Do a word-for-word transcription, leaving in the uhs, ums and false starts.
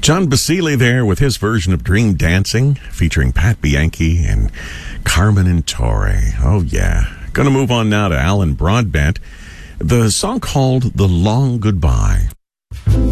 John Basile there with his version of Dream Dancing, featuring Pat Bianchi and Carmen and Torre. Oh, yeah. Going to move on now to Alan Broadbent. The song called The Long Goodbye.